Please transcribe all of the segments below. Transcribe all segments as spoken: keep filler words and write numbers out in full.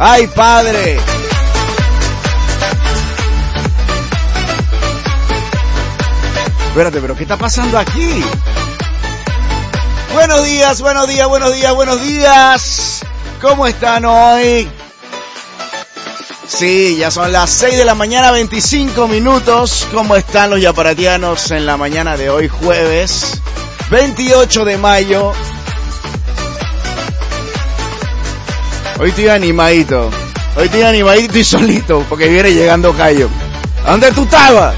¡Ay, padre! Espérate, pero ¿qué está pasando aquí? Buenos días, buenos días, buenos días, buenos días. ¿Cómo están hoy? Sí, ya son las seis de la mañana, veinticinco minutos. ¿Cómo están los yaparatianos en la mañana de hoy, jueves veintiocho de mayo? Hoy estoy animadito. Hoy estoy animadito y solito porque viene llegando Cayo. ¿A dónde tú estabas?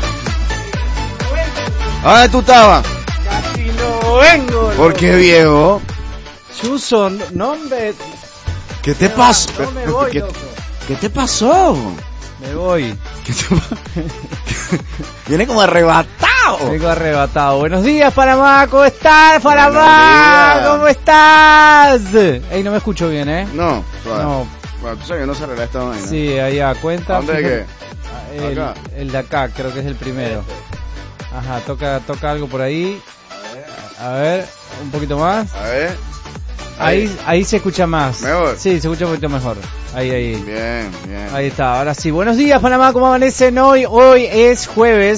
¿A dónde tú estabas? Casi no vengo. ¿Por qué, viejo? Chuso, no me... ¿Qué te pasó? No me voy, ¿Qué, loco. ¿Qué te pasó? Me voy. ¿Qué te... Viene como arrebatado. Vengo arrebatado. Buenos días, Panamá. ¿Cómo estás, Panamá? ¿Cómo estás? Ey, no me escucho bien, ¿eh? No, suave. No. Bueno, tú sabes que no se arregla esta vaina. Sí, allá, cuenta. ¿A dónde fíjate. es que? El, Acá. el de acá, creo que es el primero. Ajá, toca, toca algo por ahí. A ver, un poquito más. A ver. Ahí, ahí se escucha más. ¿Mejor? Sí, se escucha un poquito mejor. Ahí, ahí. Bien, bien. Ahí está, ahora sí. Buenos días, Panamá, ¿cómo amanecen hoy? Hoy es jueves.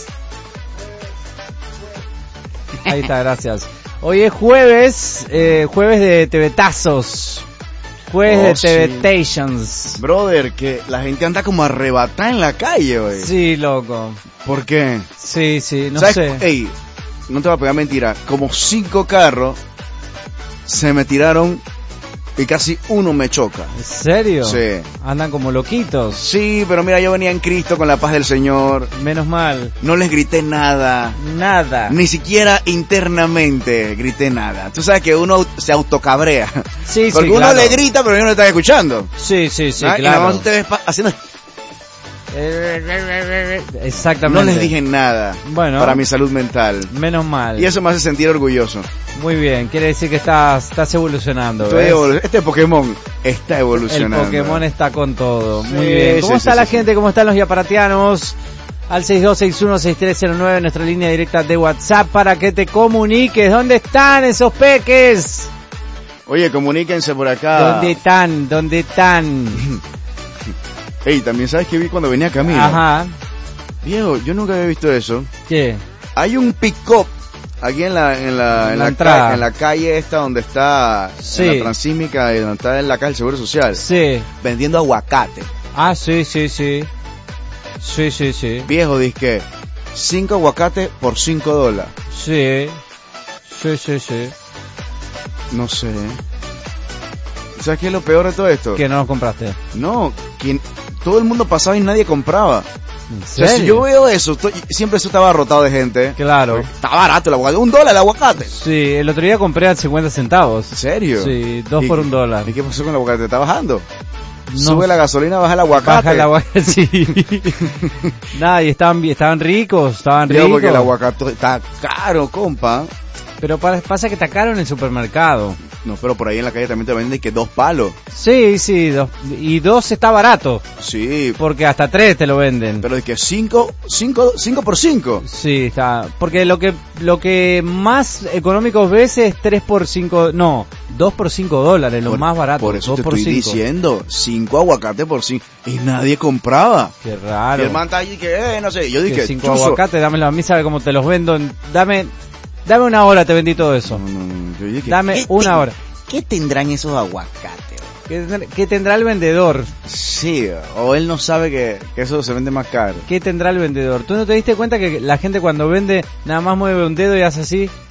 Ahí está, gracias. Hoy es jueves, eh, jueves de Tebetazos. Jueves Oh, de sí. Tebetations. Brother, que la gente anda como arrebatada en la calle, güey. Sí, loco. ¿Por qué? Sí, sí, no ¿Sabes? sé. Ey, no te voy a pegar mentira. Como cinco carros se me tiraron y casi uno me choca. ¿En serio? Sí. Andan como loquitos. Sí, pero mira, yo venía en Cristo con la paz del Señor. Menos mal. No les grité nada. Nada. Ni siquiera internamente grité nada. Tú sabes que uno se autocabrea. Sí, Porque sí, uno claro. le grita, pero yo no lo está escuchando. Sí, sí, sí, ¿Ah? Y nada claro. más ustedes pa- haciendo... Exactamente. No les dije nada. Bueno. Para mi salud mental. Menos mal. Y eso me hace sentir orgulloso. Muy bien, quiere decir que estás, estás evolucionando. Estoy ¿ves? evolu- este Pokémon está El evolucionando. Pokémon está con todo. Muy Sí, bien. ¿Cómo sí, está sí, la sí, gente? ¿Cómo están los yaparatianos? Al seis dos seis uno seis tres cero nueve, nuestra línea directa de WhatsApp para que te comuniques. ¿Dónde están esos peques? Oye, comuníquense por acá. ¿Dónde están? ¿Dónde están? Ey, también sabes que vi cuando venía camino. Ajá. Viejo, yo nunca había visto eso. ¿Qué? Hay un pick-up aquí en la en la, en La la, entrada. ca- en la calle esta donde está Sí. en la Transímica y donde está en la calle del Seguro Social, Sí. vendiendo aguacate. Ah, sí, sí, sí. Sí, sí, sí. Viejo, disque cinco aguacates por cinco dólares. Sí. Sí, sí, sí. No sé. ¿Sabes qué es lo peor de todo esto? ¿Que no los compraste? No, quien, todo el mundo pasaba y nadie compraba. ¿En O sea, serio? si yo veo eso, estoy- siempre eso estaba rotado de gente. Claro. Está barato el aguacate, un dólar el aguacate. Sí, el otro día compré a cincuenta centavos. ¿En serio? Sí, dos ¿Y- por un dólar. ¿Y qué pasó con el aguacate? ¿Está bajando? No Sube la gasolina, baja el aguacate. Baja el aguacate, sí. Nada, y estaban, bi- estaban ricos, estaban Digo, ricos. porque el aguacate está caro, compa. Pero pa- pasa que está caro en el supermercado. No, pero por ahí en la calle también te venden que dos palos. Sí, sí, dos, y dos está barato, Sí, porque hasta tres te lo venden. pero es que cinco, cinco, cinco por cinco. Sí, está, porque lo que lo que más económicos ves es tres por cinco, no, dos por cinco dólares, lo Por- más barato. Por eso dos te por estoy cinco. diciendo, cinco aguacates por cinco. Y nadie compraba. Qué Y raro. el man está allí que, eh, no sé, yo Que dije, cinco chuzo. aguacates, dámelo a mí, sabe cómo te los vendo. en- Dame, dame una hora, te vendí todo eso. No, no, no, yo dije, Dame ¿qué una ten- hora. ¿Qué tendrán esos aguacates? ¿Qué, tendrá- qué tendrá el vendedor? Sí, o él no sabe que, que eso se vende más caro. ¿Qué tendrá el vendedor? ¿Tú no te diste cuenta que la gente cuando vende nada más mueve un dedo y hace así?